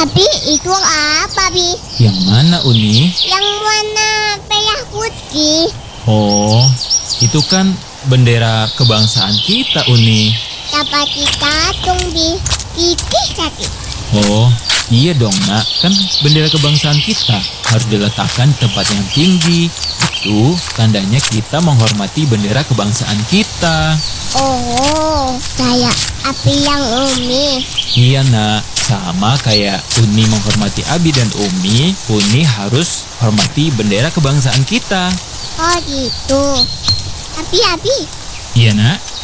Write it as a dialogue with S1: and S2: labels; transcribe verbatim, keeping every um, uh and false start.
S1: Abi, itu apa, Bi?
S2: Yang mana, Uni?
S1: Yang warna merah putih.
S2: Oh, itu kan bendera kebangsaan kita, Uni.
S1: Dapat kita tung, Bi. Pipih tadi.
S2: Oh, iya dong, Nak. Kan bendera kebangsaan kita harus diletakkan di tempat yang tinggi. Itu tandanya kita menghormati bendera kebangsaan kita.
S1: Oh, kayak api yang Umi.
S2: Iya, Nak. Sama kayak Uni menghormati Abi dan Umi, Uni harus hormati bendera kebangsaan kita.
S1: Oh, gitu. Abi, Abi.
S2: Iya, Nak.